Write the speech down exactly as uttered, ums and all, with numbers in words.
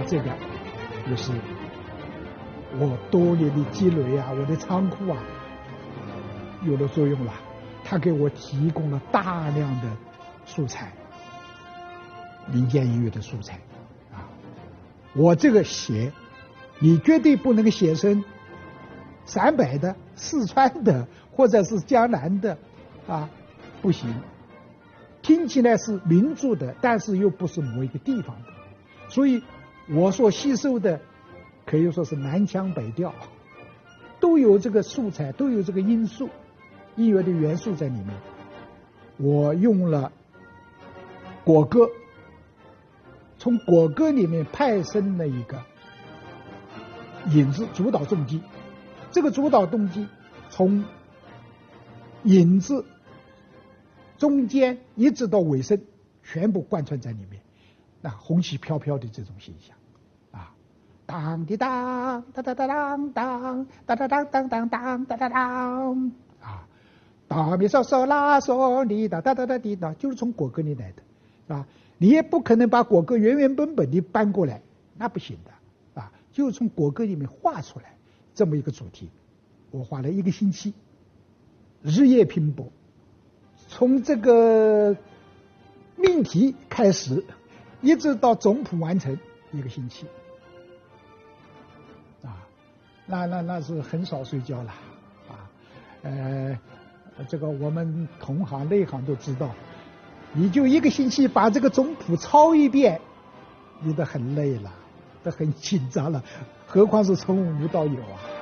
这个就是我多年的积累啊，我的仓库啊有了作用了，它给我提供了大量的素材，民间音乐的素材啊。我这个写，你绝对不能写成陕北的、四川的或者是江南的啊，不行。听起来是民族的，但是又不是某一个地方的，所以我所吸收的可以说是南腔北调，都有这个素材，都有这个因素，音乐的元素在里面。我用了国歌，从国歌里面派生了一个引子主导动机，这个主导动机从引子中间一直到尾声全部贯穿在里面，那红旗飘飘的这种形象啊，当滴当当当当当当当当当当当当当当啊，哆咪嗦嗦拉嗦哩哒哒哒哒滴哒，就是从国歌里来的啊。你也不可能把国歌原原本本的搬过来，那不行的啊，就是从国歌里面画出来这么一个主题。我花了一个星期，日夜拼搏，从这个命题开始，一直到总谱完成一个星期，啊，那那那是很少睡觉了，啊，呃，这个我们同行内行都知道，你就一个星期把这个总谱抄一遍，你都很累了，都很紧张了，何况是从无到有啊。